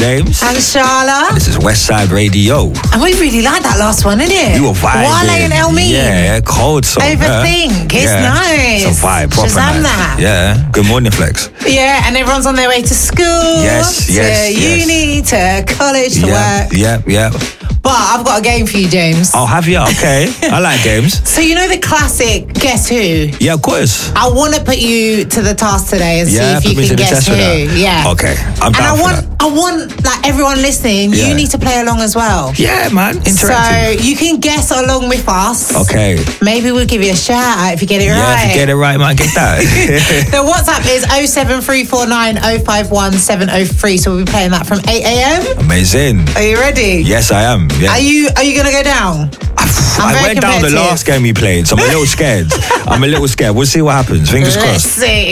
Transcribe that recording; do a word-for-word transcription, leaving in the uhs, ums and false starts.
James. And Sharla. This is Westside Radio. And we really like that last one, isn't it? You were vibing. Wale and Elmi. Yeah, cold song. Overthink. Yeah. It's yeah. nice. It's a vibe. Proper Shazam nice. that. Yeah. Good morning, Flex. Yeah, and everyone's on their way to school. Yes, to yes, uni, yes. to college, to yeah, work. Yeah, yeah. But I've got a game for you, James. Oh, have you? Okay. I like games. So you know the classic Guess Who? Yeah, of course. I want to put you to the task today and Yeah, see if put me you to can the guess test who. for that. Yeah. Okay, I'm And down I for want, that. I want like everyone listening. Yeah. You need to play along as well. Yeah, man. Interactive. So you can guess along with us. Okay. Maybe we'll give you a shout out if you get it Yeah, right. if you get it right, man, get that. The WhatsApp is oh seven three four nine oh five one seven oh three. So we'll be playing that from eight a.m. Amazing. Are you ready? Yes, I am. Yeah. Are you Are you gonna go down? I very went down the competitive. last game we played, so I'm a little scared. I'm a little scared. We'll see what happens. Fingers Let's crossed. see.